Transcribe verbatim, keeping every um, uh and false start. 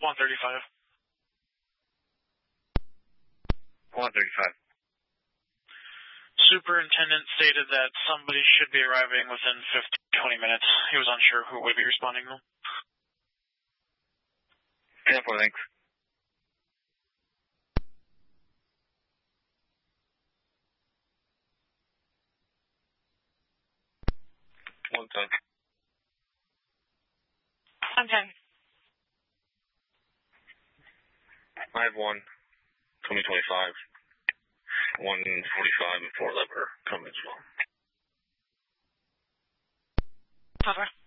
one thirty-five. one thirty-five. Superintendent stated that somebody should be arriving within fifteen to twenty minutes. He was unsure who would be responding though. ten four, thanks. one ten. one ten. five one, twenty twenty-five. one forty-five and four eleven are coming as well. Over.